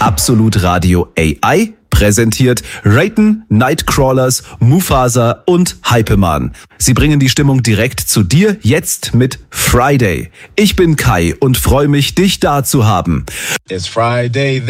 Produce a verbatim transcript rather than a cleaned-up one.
Absolut Radio A I präsentiert Raiden, Nightcrawlers, Mufasa und Hypeman. Sie bringen die Stimmung direkt zu dir, jetzt mit Friday. Ich bin Kai und freue mich, dich da zu haben. It's Friday.